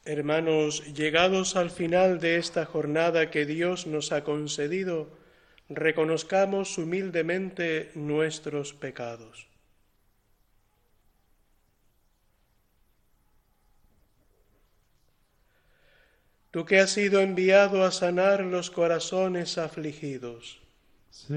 Hermanos, llegados al final de esta jornada que Dios nos ha concedido, reconozcamos humildemente nuestros pecados. Tú que has sido enviado a sanar los corazones afligidos,